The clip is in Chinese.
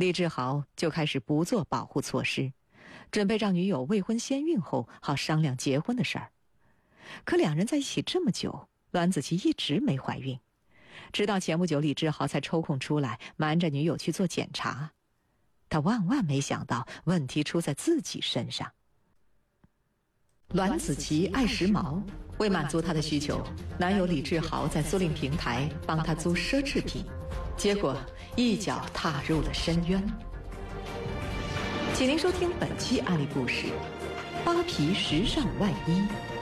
李志豪就开始不做保护措施，准备让女友未婚先孕后好商量结婚的事儿。可两人在一起这么久，栾子琪一直没怀孕，直到前不久李志豪才抽空出来瞒着女友去做检查。他万万没想到问题出在自己身上。栾子琪爱时髦，为满足她的需求，男友李志豪在租赁平台帮她租奢侈品，结果一脚踏入了深渊。请您收听本期案例故事：扒皮时尚外衣。